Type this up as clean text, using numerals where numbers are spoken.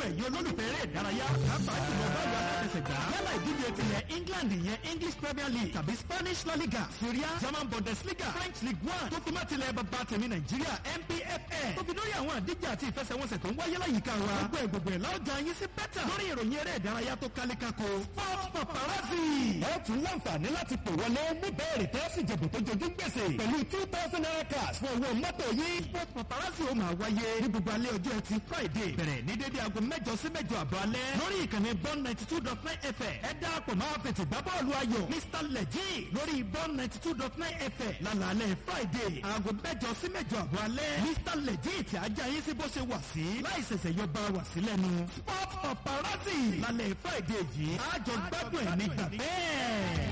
ẹ̀yin olólùfẹ́ eré ìdárayá pàápàá jùlọ bọ́ọ̀lù aláfẹsẹ̀gbá yálà ìdíje tilẹ̀ England ìyẹn English Premier League tàbí Spanish La Liga Syria German Bundesliga French League One tó fi má tilẹ̀ bàbá tèmi Nàìjíríà NPFL tó fi lórí àwọn àdíje àti ìfẹsẹ̀wọnsẹ̀ tó ń wáyé láyìíká wa gbogbo ẹ̀ láwùjọ yín sí bẹ́tà lórí ìròyìn eré ìdárayá tó kálékáko Sport Paparazzi. ẹ tún láǹfààní láti pè wọlé ní bẹ́ẹ̀rì tẹ́ sì jẹ̀bù tó jojú gbèsè pẹ̀lú 2,000 naira cash fún owó mọ́tò yìí. Sport Paparazzi ó máa wáyé ní gbogbo alẹ́ ọjọ́ ẹtì Friday bẹ̀rẹ̀ ní dédé aago 8 sí 8:30 alẹ́ lórí ìkànnì Bond 92.9 FM. ẹ dáàpọ̀ máa fètè gbá bọ́ọ̀lù ayọ̀ Mr Legit lórí Bond 92.9 FM lálẹ́ Friday aago 8 sí 8:30 alẹ́ Mr Legit ajá yín sí bó ṣe wà sí láì ṣẹ̀ṣẹ̀ yọba wà sí lẹ́nu. Sport Paparazzi lálẹ́ Friday yìí àjọ gbádùn ẹ̀ nígbà bẹ́ẹ̀.